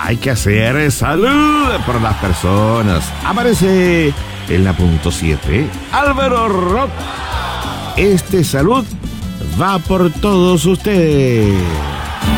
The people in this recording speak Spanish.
hay que hacer salud por las personas. Aparece en la punto 7 Álvaro Rock. Este salud va por todos ustedes.